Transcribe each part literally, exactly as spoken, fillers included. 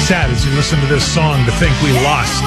sad as you listen to this song to think we lost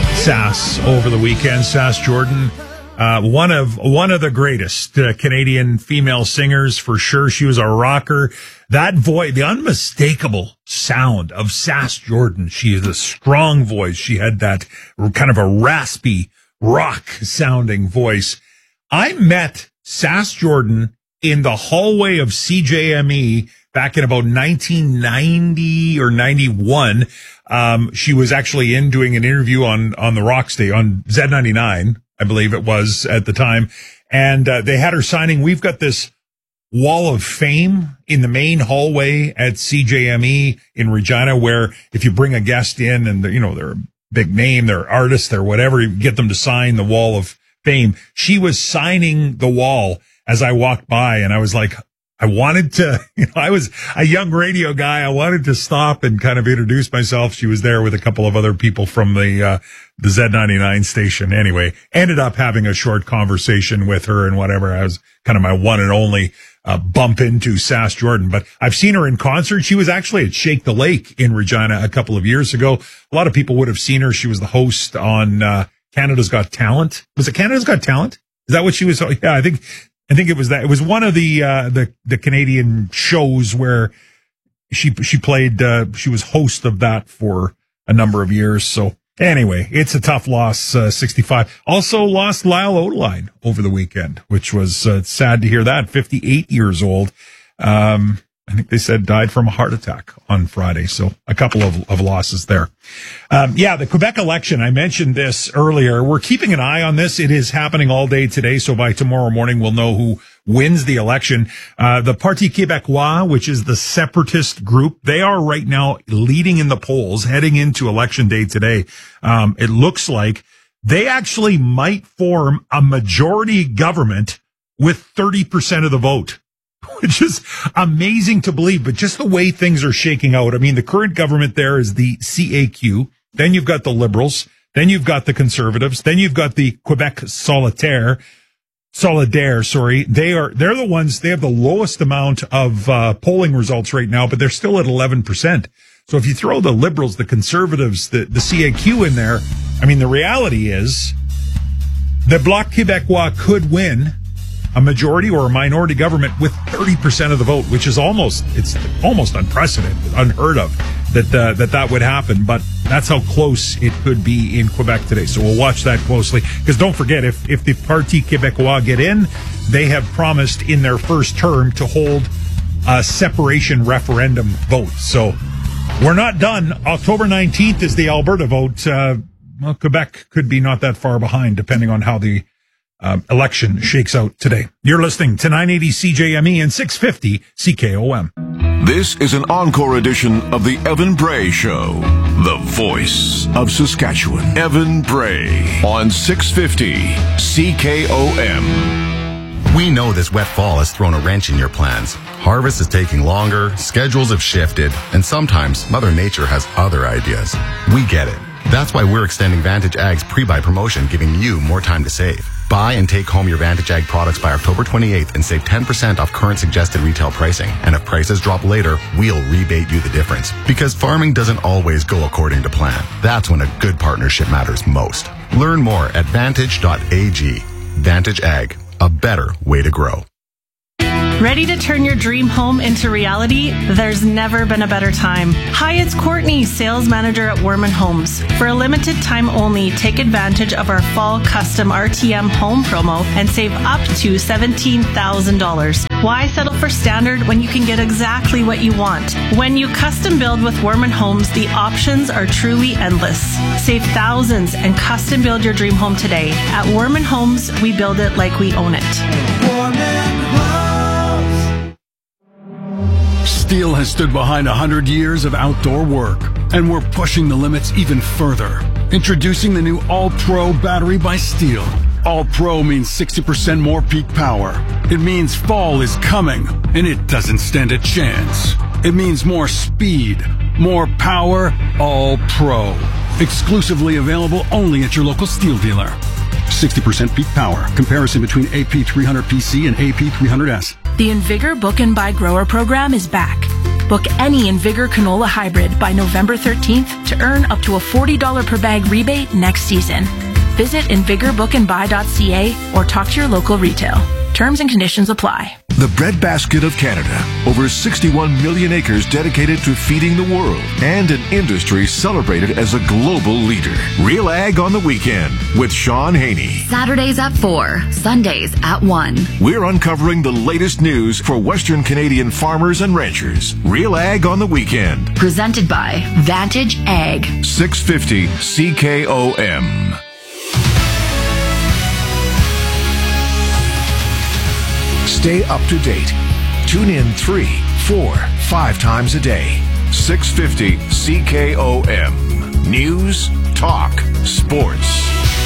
Sass over the weekend. Sass Jordan, uh, one of one of the greatest uh, Canadian female singers for sure. She was a rocker. That voice, the unmistakable sound of Sass Jordan. She has a strong voice. She had that kind of a raspy rock sounding voice. I met Sass Jordan in the hallway of C J M E back in about nineteen ninety or ninety-one. Um, she was actually in doing an interview on, on the rock stage on Z ninety-nine, I believe it was at the time. And, uh, they had her signing. We've got this wall of fame in the main hallway at C J M E in Regina, where if you bring a guest in and, you know, they're a big name, they're artists, they're whatever, you get them to sign the wall of fame. She was signing the wall as I walked by, and I was like, I wanted to, you know, I was a young radio guy. I wanted to stop and kind of introduce myself. She was there with a couple of other people from the, uh, the Z ninety-nine station. Anyway, ended up having a short conversation with her and whatever. I was kind of my one and only, uh, bump into Sass Jordan, but I've seen her in concert. She was actually at Shake the Lake in Regina a couple of years ago. A lot of people would have seen her. She was the host on, uh, Canada's Got Talent. Was it Canada's Got Talent? Is that what she was? Yeah, I think. I think it was that. It was one of the, uh, the, the Canadian shows where she, she played, uh, she was host of that for a number of years. So anyway, it's a tough loss, uh, sixty-five. Also lost Lyle Odeline over the weekend, which was, uh, sad to hear that. fifty-eight years old. Um, I think they said died from a heart attack on Friday. So a couple of, of losses there. Um, yeah, the Quebec election, I mentioned this earlier. We're keeping an eye on this. It is happening all day today. So by tomorrow morning, we'll know who wins the election. Uh, the Parti Québécois, which is the separatist group, they are right now leading in the polls heading into election day today. Um, it looks like they actually might form a majority government with thirty percent of the vote, which is amazing to believe, but just the way things are shaking out. I mean, the current government there is the C A Q. Then you've got the Liberals. Then you've got the Conservatives. Then you've got the Quebec Solitaire, Solidaire, sorry. They are, they're the ones, they have the lowest amount of, uh, polling results right now, but they're still at eleven percent. So if you throw the Liberals, the Conservatives, the, the C A Q in there, I mean, the reality is the Bloc Québécois could win a majority or a minority government with thirty percent of the vote, which is almost, it's almost unprecedented, unheard of that, uh, that that would happen. But that's how close it could be in Quebec today. So we'll watch that closely, because don't forget, if, if the Parti Québécois get in, they have promised in their first term to hold a separation referendum vote. So we're not done. October nineteenth is the Alberta vote. Uh, well, Quebec could be not that far behind, depending on how the Um, election shakes out today. You're listening to nine eighty C J M E and six fifty C K O M. This is an encore edition of the Evan Bray Show, the voice of Saskatchewan. Evan Bray on six fifty C K O M. We know this wet fall has thrown a wrench in your plans. Harvest is taking longer, schedules have shifted, and sometimes Mother Nature has other ideas. We get it. That's why we're extending Vantage Ag's pre-buy promotion, giving you more time to save. Buy and take home your Vantage Ag products by October twenty-eighth and save ten percent off current suggested retail pricing. And if prices drop later, we'll rebate you the difference. Because farming doesn't always go according to plan. That's when a good partnership matters most. Learn more at vantage dot a g. Vantage Ag, a better way to grow. Ready to turn your dream home into reality? There's never been a better time. Hi, it's Courtney, sales manager at Werman Homes. For a limited time only, take advantage of our fall custom R T M home promo and save up to seventeen thousand dollars. Why settle for standard when you can get exactly what you want? When you custom build with Werman Homes, the options are truly endless. Save thousands and custom build your dream home today. At Werman Homes, we build it like we own it. Werman Homes. Steel has stood behind one hundred years of outdoor work, and we're pushing the limits even further. Introducing the new All-Pro battery by Steel. All-Pro means sixty percent more peak power. It means fall is coming, and it doesn't stand a chance. It means more speed, more power, All-Pro. Exclusively available only at your local Steel dealer. sixty percent peak power. Comparison between A P three hundred P C and A P three hundred S. The Invigor Book and Buy Grower program is back. Book any Invigor canola hybrid by November thirteenth to earn up to a forty dollars per bag rebate next season. Visit invigor book and buy dot c a or talk to your local retail. Terms and conditions apply. The breadbasket of Canada. Over sixty-one million acres dedicated to feeding the world. And an industry celebrated as a global leader. Real Ag on the Weekend with Sean Haney. Saturdays at four, Sundays at one. We're uncovering the latest news for Western Canadian farmers and ranchers. Real Ag on the Weekend. Presented by Vantage Ag. six fifty C K O M. Stay up to date. Tune in three, four, five times a day. six fifty C K O M. News, talk, sports.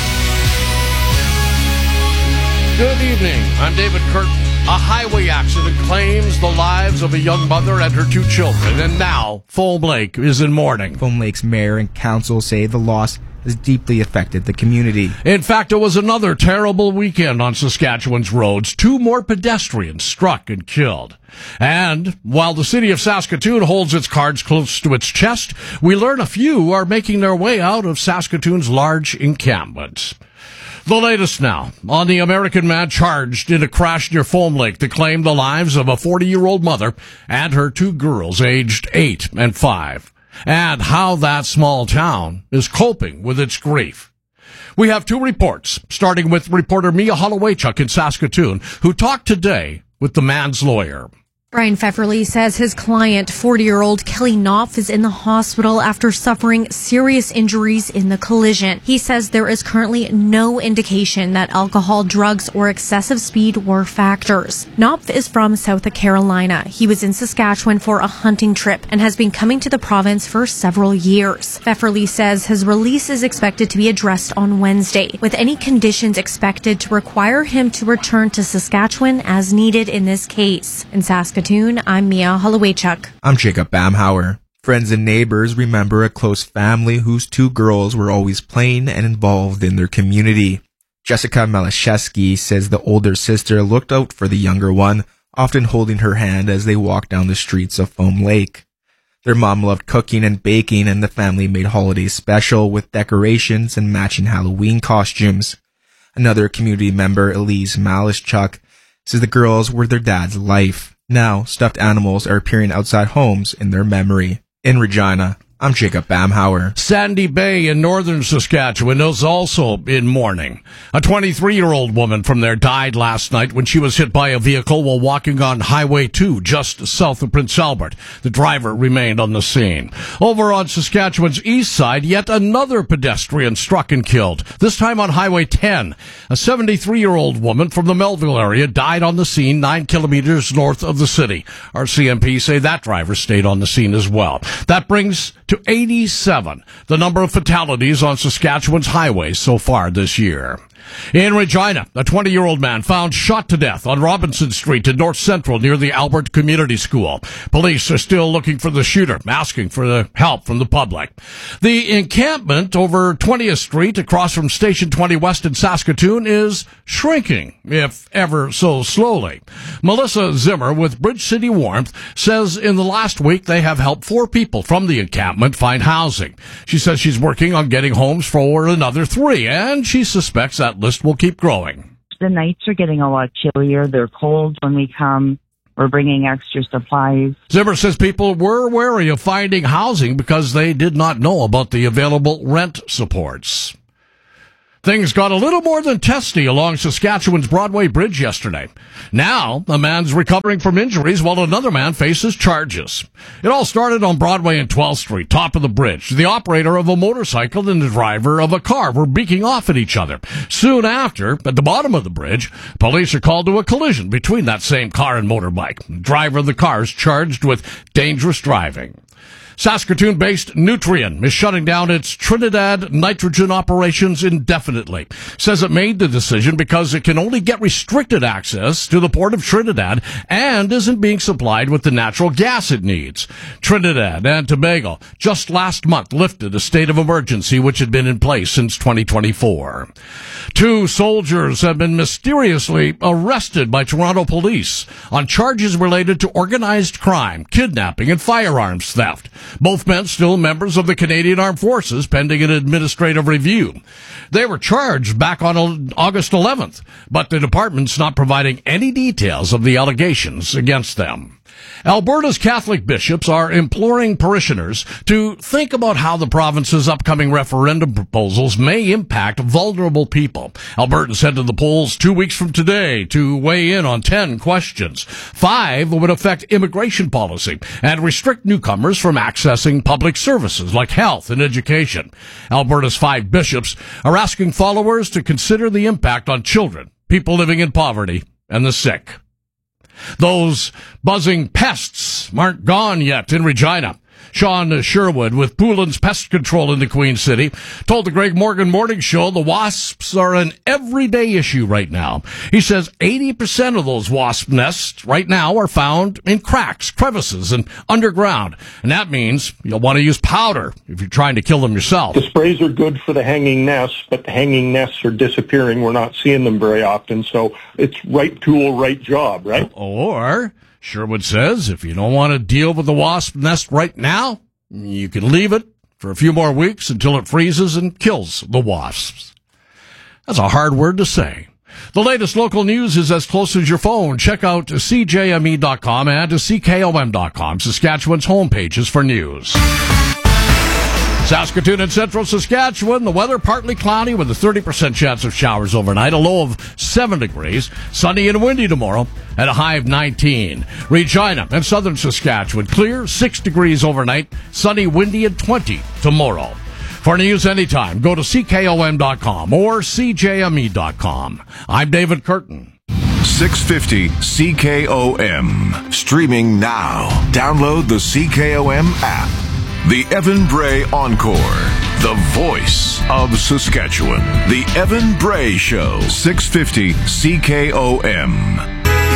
Good evening. I'm David Curtin. A highway accident claims the lives of a young mother and her two children, and now Foam Lake is in mourning. Foam Lake's mayor and council say the loss has deeply affected the community. In fact, it was another terrible weekend on Saskatchewan's roads. Two more pedestrians struck and killed. And while the city of Saskatoon holds its cards close to its chest, we learn a few are making their way out of Saskatoon's large encampments. The latest now on the American man charged in a crash near Foam Lake that claimed the lives of a forty-year-old mother and her two girls aged eight and five. And how that small town is coping with its grief. We have two reports, starting with reporter Mia Holowaychuk in Saskatoon, who talked today with the man's lawyer. Brian Pfefferly says his client, forty-year-old Kelly Knopf, is in the hospital after suffering serious injuries in the collision. He says there is currently no indication that alcohol, drugs, or excessive speed were factors. Knopf is from South Carolina. He was in Saskatchewan for a hunting trip and has been coming to the province for several years. Pfefferly says his release is expected to be addressed on Wednesday, with any conditions expected to require him to return to Saskatchewan as needed in this case. In Saskatchewan, I'm Mia Holowaychuk. I'm Jacob Bamhauer. Friends and neighbors remember a close family whose two girls were always playing and involved in their community. Jessica Malashevsky says the older sister looked out for the younger one, often holding her hand as they walked down the streets of Foam Lake. Their mom loved cooking and baking, and the family made holidays special with decorations and matching Halloween costumes. Another community member, Elise Malashchuk, says the girls were their dad's life. Now, stuffed animals are appearing outside homes in their memory. In Regina, I'm Jacob Bamhauer. Sandy Bay in northern Saskatchewan is also in mourning. A twenty-three-year-old woman from there died last night when she was hit by a vehicle while walking on Highway two just south of Prince Albert. The driver remained on the scene. Over on Saskatchewan's east side, yet another pedestrian struck and killed, this time on Highway ten. A seventy-three-year-old woman from the Melville area died on the scene nine kilometers north of the city. Our C M P say that driver stayed on the scene as well. That brings to eighty-seven the number of fatalities on Saskatchewan's highways so far this year. In Regina, a twenty-year-old man found shot to death on Robinson Street in North Central near the Albert Community School. Police are still looking for the shooter, asking for the help from the public. The encampment over twentieth Street across from Station twenty West in Saskatoon is shrinking, if ever so slowly. Melissa Zimmer with Bridge City Warmth says in the last week they have helped four people from the encampment find housing. She says she's working on getting homes for another three, and she suspects that list will keep growing. The nights are getting a lot chillier. They're cold when we come. We're bringing extra supplies. Zimmer says people were wary of finding housing because they did not know about the available rent supports. Things got a little more than testy along Saskatchewan's Broadway Bridge yesterday. Now, a man's recovering from injuries while another man faces charges. It all started on Broadway and twelfth Street, top of the bridge. The operator of a motorcycle and the driver of a car were beaking off at each other. Soon after, at the bottom of the bridge, police are called to a collision between that same car and motorbike. The driver of the car is charged with dangerous driving. Saskatoon-based Nutrien is shutting down its Trinidad nitrogen operations indefinitely. Says it made the decision because it can only get restricted access to the port of Trinidad and isn't being supplied with the natural gas it needs. Trinidad and Tobago just last month lifted a state of emergency which had been in place since twenty twenty-four. Two soldiers have been mysteriously arrested by Toronto police on charges related to organized crime, kidnapping, and firearms theft. Both men still members of the Canadian Armed Forces, pending an administrative review. They were charged back on August eleventh, but the department's not providing any details of the allegations against them. Alberta's Catholic bishops are imploring parishioners to think about how the province's upcoming referendum proposals may impact vulnerable people. Albertans head to the polls two weeks from today to weigh in on ten questions. Five would affect immigration policy and restrict newcomers from accessing public services like health and education. Alberta's five bishops are asking followers to consider the impact on children, people living in poverty, and the sick. Those buzzing pests aren't gone yet in Regina. Sean Sherwood with Poulin's Pest Control in the Queen City told the Greg Morgan Morning Show the wasps are an everyday issue right now. He says eighty percent of those wasp nests right now are found in cracks, crevices, and underground. And that means you'll want to use powder if you're trying to kill them yourself. The sprays are good for the hanging nests, but the hanging nests are disappearing. We're not seeing them very often, so it's right tool, right job, right? Or Sherwood says if you don't want to deal with the wasp nest right now, you can leave it for a few more weeks until it freezes and kills the wasps. That's a hard word to say. The latest local news is as close as your phone. Check out C J M E dot com and C K O M dot com, Saskatchewan's home pages for news. Saskatoon and central Saskatchewan, the weather partly cloudy with a thirty percent chance of showers overnight, a low of seven degrees. Sunny and windy tomorrow at a high of nineteen. Regina and southern Saskatchewan, clear, six degrees overnight. Sunny, windy, and twenty tomorrow. For news anytime, go to C K O M dot com or C J M E dot com. I'm David Curtin. six fifty C K O M. Streaming now. Download the C K O M app. The Evan Bray Encore. The voice of Saskatchewan. The Evan Bray Show. six fifty C K O M.